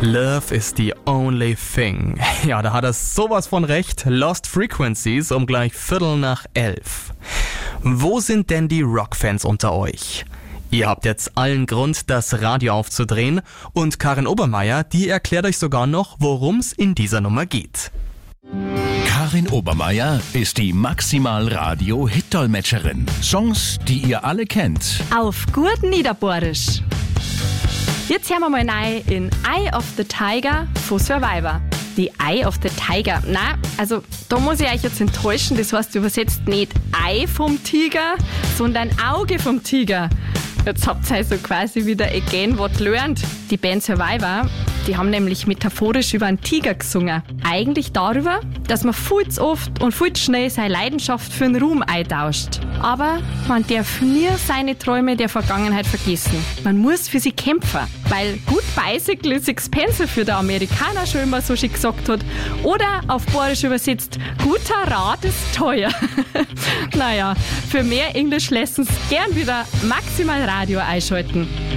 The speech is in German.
Love is the only thing. Ja, da hat er sowas von recht. Lost Frequencies um gleich 11:15. Wo sind denn die Rockfans unter euch? Ihr habt jetzt allen Grund, das Radio aufzudrehen und Karin Obermeier, die erklärt euch sogar noch, worum es in dieser Nummer geht. Karin Obermeier ist die Maximal-Radio-Hit-Dolmetscherin. Songs, die ihr alle kennt. Auf gut Niederbohrisch. Jetzt hören wir mal rein in Eye of the Tiger von Survivor. Die Eye of the Tiger. Na, also da muss ich euch jetzt enttäuschen. Das heißt übersetzt nicht Ei vom Tiger, sondern Auge vom Tiger. Jetzt habt ihr also quasi wieder again what learned. Die Band Survivor, die haben nämlich metaphorisch über einen Tiger gesungen. Eigentlich darüber, dass man viel zu oft und viel zu schnell seine Leidenschaft für den Ruhm eintauscht. Aber man darf nie seine Träume der Vergangenheit vergessen. Man muss für sie kämpfen. Weil good bicycle is expensive, für der Amerikaner schon immer so schön gesagt hat. Oder auf Bayerisch übersetzt, guter Rat ist teuer. Naja, für mehr English Lessons gern wieder Maximal Radio einschalten.